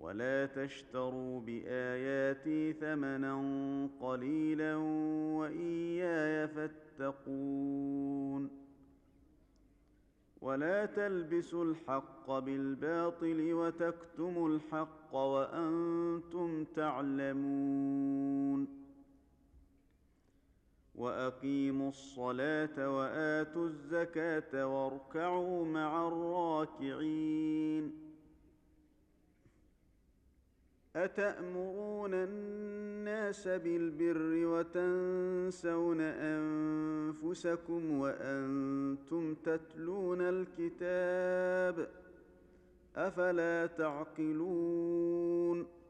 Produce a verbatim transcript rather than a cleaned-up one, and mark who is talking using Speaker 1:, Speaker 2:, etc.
Speaker 1: ولا تشتروا باياتي ثمنا قليلا واياي فاتقون. ولا تلبسوا الحق بالباطل وتكتموا الحق وانتم تعلمون. واقيموا الصلاه واتوا الزكاه واركعوا مع الراكعين. أتأمرون الناس بالبر وتنسون أنفسكم وأنتم تتلون الكتاب أفلا تعقلون